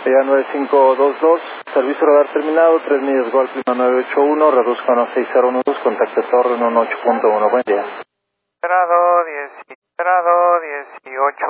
Ya 9522, servicio radar terminado, 3 millas Golf Lima 981, reduzca 1602, contacto torre 18.1, buen día. Grado 18.